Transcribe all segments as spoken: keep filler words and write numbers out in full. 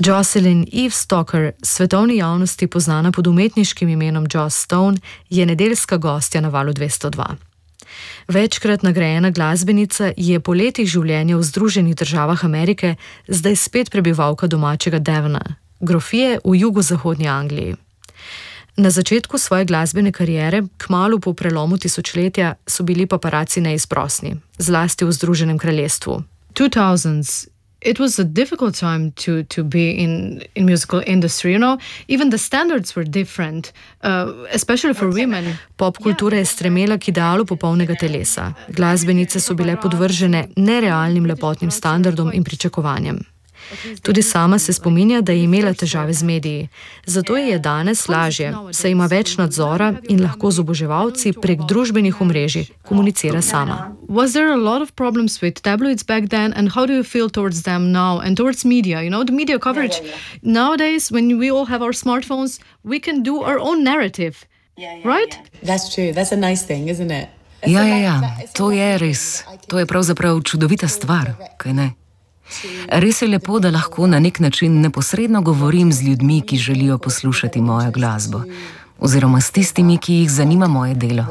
Jocelyn Eve Stocker, svetovni javnosti poznana pod umetniškim imenom Joss Stone, je nedeljska gostja na Valu dvesto dva. Večkrat nagrajena glasbenica je po letih življenja v Združenih državah Amerike zdaj spet prebivalka domačega Devona, grofije v jugozahodni Angliji. Na začetku svoje glasbene kariere, kmalu po prelomu tisočletja, so bili paparaci neizprosni, zlasti v Združenem kraljestvu. two thousands It was a difficult time to to be in in musical industry, you know. Even the standards were different, uh, especially for women. Pop kultura je stremela k idealu popolnega telesa. Glasbenice so bile podvržene nerealnim lepotnim standardom in pričakovanjem. Tudi sama se spominja, da je imela težave z mediji. Zato je danes lažje, saj ima več nadzora in lahko z oboževalci prek družbenih omrežij komunicira sama. Was there a lot of problems with tabloids back then, and how do you feel towards them now and towards media? You know, the media coverage. Yeah, yeah, yeah. Nowadays, when we all have our smartphones, we can do our own narrative, yeah, yeah, right? Yeah. That's true. That's a nice thing, isn't it? Ja, ja, ja. To je res. To je pravzaprav čudovita stvar, kaj ne? Res je lepo, da lahko na nek način neposredno govorim z ljudmi, ki želijo poslušati mojo glasbo, oziroma s tistimi, ki jih zanima moje delo.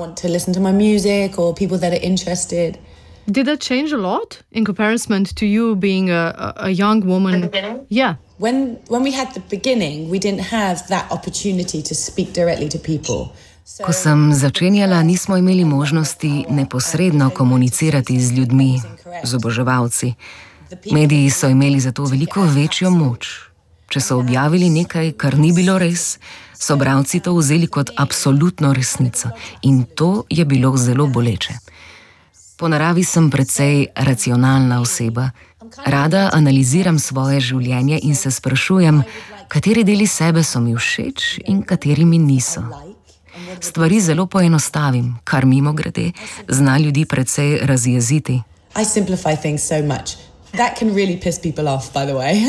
Did that change a lot in comparison to you being a, a young woman? Yeah. When when we had the beginning, we didn't have that opportunity to speak directly to people. Ko sem začenjala, nismo imeli možnosti neposredno komunicirati z ljudmi, z oboževalci. Mediji so imeli zato veliko večjo moč. Če so objavili nekaj, kar ni bilo res, so bralci to vzeli kot absolutno resnico in to je bilo zelo boleče. Po naravi sem precej racionalna oseba. Rada analiziram svoje življenje in se sprašujem, kateri deli sebe so mi všeč in kateri mi niso. Stvari zelo poenostavim, kar mimogrede zna ljudi precej razjeziti. I simplify things so much. That can really piss people off, by the way.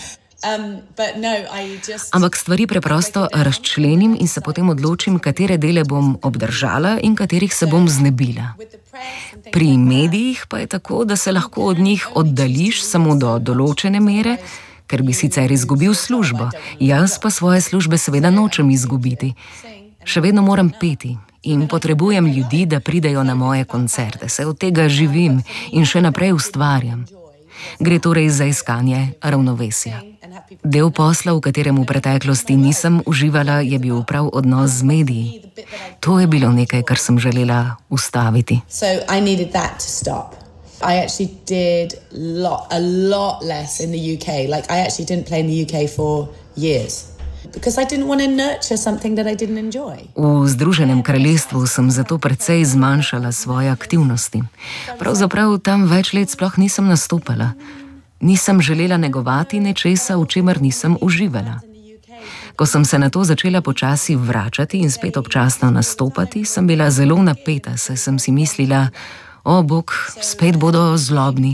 um, but no, I just... Ampak stvari preprosto razčlenim in se potem odločim, katere dele bom obdržala in katerih se bom znebila. Pri medijih pa je tako, da se lahko od njih oddališ samo do določene mere, ker bi sicer izgubil službo. Jaz pa svoje službe seveda nočem izgubiti. Še vedno moram peti in potrebujem ljudi, da pridejo na moje koncerte. Se od tega živim in še naprej ustvarjam. Gre torej za iskanje ravnovesja. Del posla, v katerem v preteklosti nisem uživala, je bil prav odnos z mediji. To je bilo nekaj, kar sem želela ustaviti. So I needed that to stop. I actually did lot, a lot less in the U K. Like I actually didn't play in the U K for years. Because I didn't want to nurture something that I didn't enjoy. V Združenem kraljestvu sem zato precej zmanjšala svoje aktivnosti. Pravzaprav tam več let sploh nisem nastopala. Nisem želela negovati nečesa, v čemer nisem uživala. Ko sem se na to začela počasi vračati in spet občasno nastopati, sem bila zelo napeta, saj sem si mislila, o bog, spet bodo zlobni.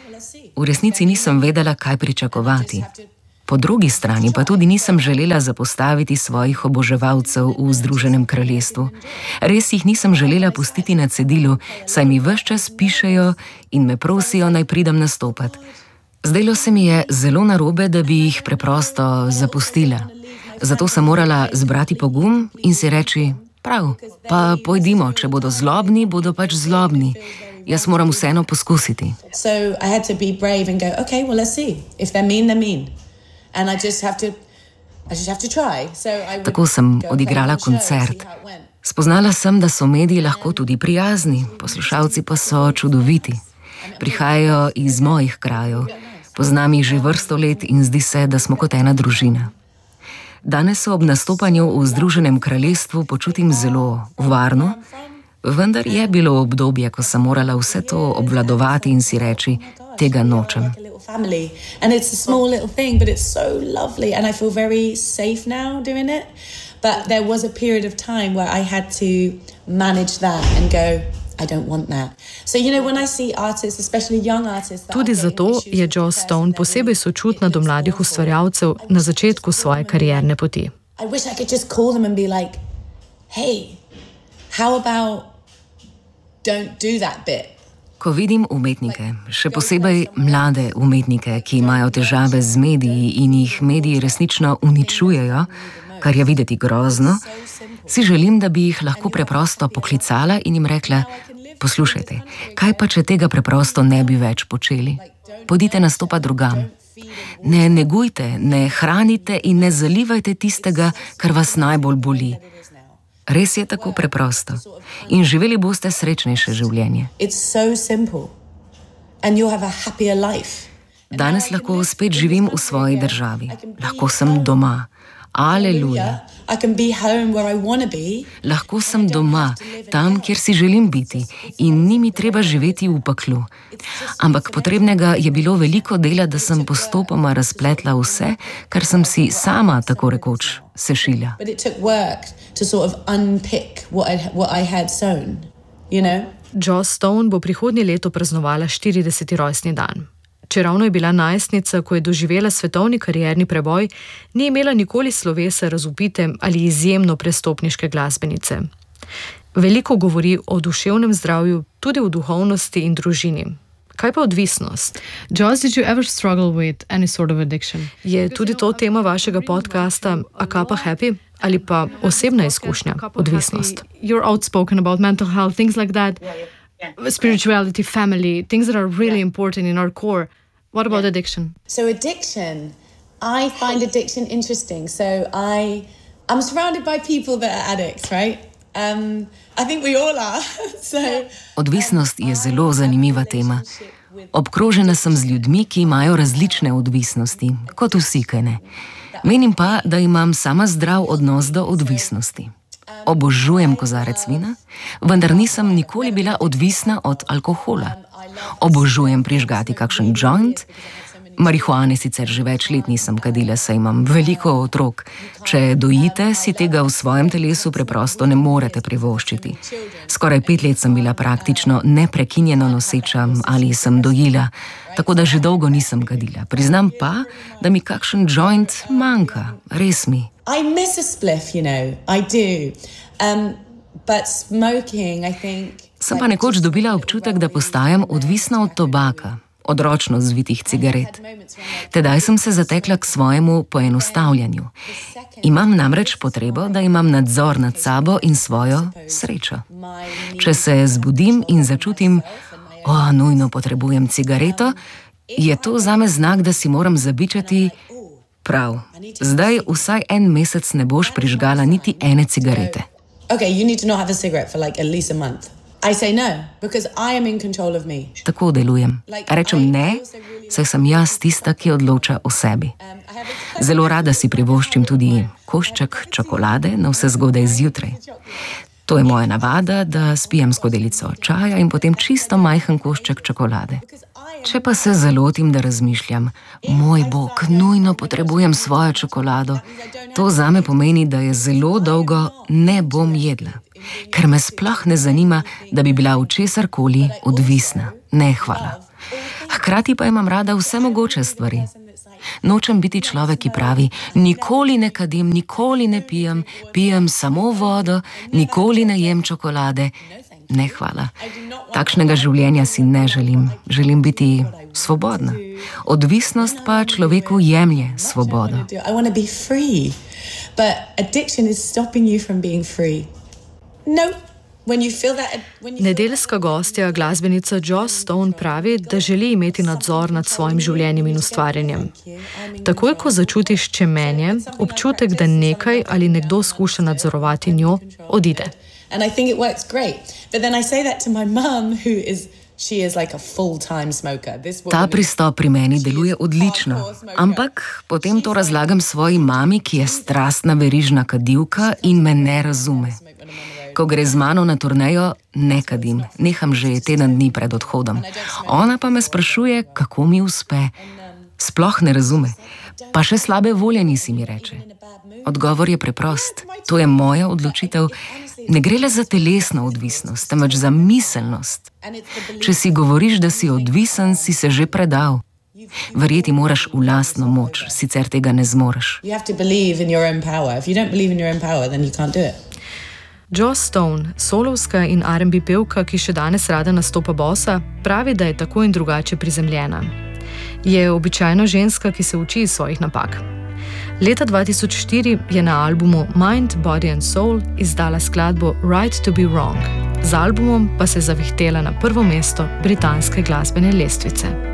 V resnici nisem vedela, kaj pričakovati. Po drugi strani pa tudi nisem želela zapostaviti svojih oboževalcev v Združenem kraljestvu. Res jih nisem želela pustiti na cedilu, saj mi ves čas pišejo in me prosijo, naj pridem nastopat. Zdelo se mi je zelo narobe, da bi jih preprosto zapustila. Zato sem morala zbrati pogum in si reči, prav, pa pojdimo, če bodo zlobni, bodo pač zlobni. Jaz moram vseeno poskusiti. So I had to be brave and go, okay, well let's see. If they're mean, they're mean. And I just have to, I just have to try. So I would Tako sem odigrala koncert. Spoznala sem, da so mediji lahko tudi prijazni, poslušalci pa so čudoviti. Prihajajo iz mojih krajev, poznam jih že vrsto let in zdi se, da smo kot ena družina. Danes se ob nastopanju v Združenem kraljestvu počutim zelo varno, vendar je bilo obdobje, ko sem morala vse to obvladovati in si reči, tega nočem. Family. And it's a small little thing, but it's so lovely and I feel very safe now doing it. But there was a period of time where I had to manage that and go, I don't want that. So you know when I see artists, especially young artists, Tudi zato je Joss Stone posebej sočutna do mladih ustvarjalcev na začetku svoje karierne poti. I wish I could just call them and be like, hey, how about don't do that bit? Ko vidim umetnike, še posebej mlade umetnike, ki imajo težave z mediji in jih mediji resnično uničujejo, kar je videti grozno, si želim, da bi jih lahko preprosto poklicala in jim rekla: poslušajte, kaj pa, če tega preprosto ne bi več počeli? Pojdite nastopa drugam. Ne negujte, ne hranite in ne zalivajte tistega, kar vas najbolj boli. Res je tako preprosto. In živeli boste srečnejše življenje. Danes lahko spet živim v svoji državi. Lahko sem doma. Aleluja. Lahko sem doma, tam, kjer si želim biti, in ni mi treba živeti v peklu. Ampak potrebnega je bilo veliko dela, da sem postopoma razpletla vse, kar sem si sama, tako rekoč, sešila. Jo Stone bo prihodnje leto praznovala štirideseti rojstni dan. Čeravno je bila najstnica, ko je doživela svetovni karierni preboj, ni imela nikoli slovesa razvpite ali izjemno prestopniške glasbenice. Veliko govori o duševnem zdravju, tudi v duhovnosti in družini. Kaj pa odvisnost? Joss, did you ever struggle with any sort of addiction? Je tudi to tema vašega podcasta A Cup of Happy ali pa osebna izkušnja, odvisnost? You're outspoken about mental health, things like that. Spirituality, family, things that are really important in our core. What about addiction? So addiction, I find addiction interesting. So I, I'm surrounded by people that are addicts, right? Um, I think we all are. So Odvisnost je zelo zanimiva tema. Obkrožena sem z ljudmi, ki imajo različne odvisnosti, kot vsi, kaj ne. Menim pa, da imam sama zdrav odnos do odvisnosti. Obožujem kozarec vina, vendar nisem nikoli bila odvisna od alkohola. Obožujem prižgati kakšen joint. Marihuane sicer že več let nisem kadila, saj imam veliko otrok. Če dojite, si tega v svojem telesu preprosto ne morete privoščiti. Skoraj pet let sem bila praktično neprekinjeno noseča ali sem dojila, tako da že dolgo nisem kadila. Priznam pa, da mi kakšen joint manjka, res mi. I miss a spliff, you know, I do. Um, but smoking, I think... Sem pa nekoč dobila občutek, da postajam odvisna od tobaka, od ročno zvitih cigaret. Tedaj sem se zatekla k svojemu poenostavljanju. Imam namreč potrebo, da imam nadzor nad sabo in svojo srečo. Če se zbudim in začutim, o, nujno potrebujem cigareto, je to zame znak, da si moram zabičati: prav, zdaj vsaj en mesec ne boš prižgala niti ene cigarete. Okay, you need to not have a cigarette for like at least a month. I say no, because I am in control of me. Tako delujem. Rečem ne, saj sem jaz tista, ki odloča o sebi. Zelo rada si privoščim tudi košček čokolade, na vse zgodaj zjutraj. To je moja navada, da spijem skodelico čaja in potem čisto majhen košček čokolade. Če pa se zalotim, da razmišljam, moj bog, nujno potrebujem svojo čokolado, to zame pomeni, da je zelo dolgo ne bom jedla, ker me sploh ne zanima, da bi bila v česarkoli odvisna. Ne, hvala. Hkrati pa imam rada vse mogoče stvari. Nočem biti človek, ki pravi: nikoli ne kadim, nikoli ne pijem, pijem samo vodo, nikoli ne jem čokolade. Ne, hvala. Takšnega življenja si ne želim. Želim biti svobodna. Odvisnost pa človeku jemlje svobodo. I want to be free, but addiction is stopping you from being free. No. Nedeljska gostja, glasbenica Jo Stone, pravi, da želi imeti nadzor nad svojim življenjem in ustvarjanjem. Takoj, ko začutiš čemenje, občutek, da nekaj ali nekdo skuša nadzorovati njo, odide. Ta pristop pri meni deluje odlično, ampak potem to razlagam svoji mami, ki je strastna verižna kadilka in me ne razume. Ko gre z mano na turnejo, ne kadim, neham že teden dni pred odhodom. Ona pa me sprašuje, kako mi uspe. Sploh ne razume. Pa še slabe volje nisi, mi reče. Odgovor je preprost. To je moja odločitev. Ne gre le za telesno odvisnost, temveč za miselnost. Če si govoriš, da si odvisen, si se že predal. Verjeti moraš v lastno moč, sicer tega ne zmoreš. Joss Stone, solovska in R and B pevka, ki še danes rada nastopa bossa, pravi, da je tako in drugače prizemljena. Je običajno ženska, ki se uči iz svojih napak. Leta dva tisoč štiri je na albumu Mind, Body and Soul izdala skladbo Right to be Wrong. Z albumom pa se je zavihtela na prvo mesto britanske glasbene lestvice.